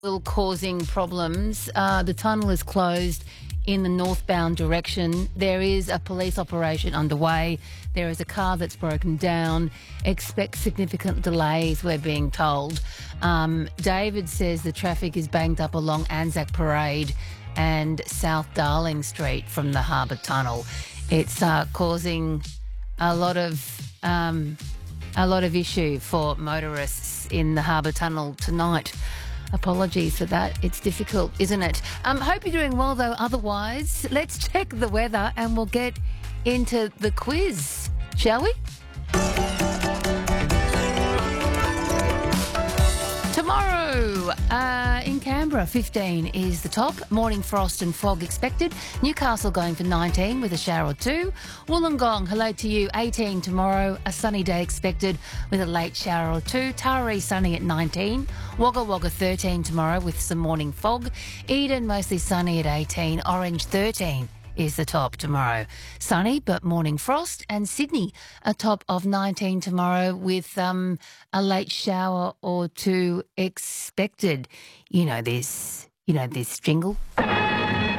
Still causing problems. The tunnel is closed in the northbound direction. There is a police operation underway. There is a car that's broken down. Expect significant delays, we're being told. David says the traffic is banged up along Anzac Parade and South Darling Street from the Harbour Tunnel. It's causing a lot of issue for motorists in the Harbour Tunnel tonight. Apologies for that. It's difficult, isn't it? Hope you're doing well, though. Otherwise, let's check the weather and we'll get into the quiz, shall we? Tomorrow in Canberra, 15 is the top. Morning frost and fog expected. Newcastle going for 19 with a shower or two. Wollongong, hello to you, 18 tomorrow. A sunny day expected with a late shower or two. Taree sunny at 19. Wagga Wagga 13 tomorrow with some morning fog. Eden mostly sunny at 18. Orange 13 is the top tomorrow. Sunny but morning frost. And Sydney a top of 19 tomorrow with a late shower or two expected. You know this jingle.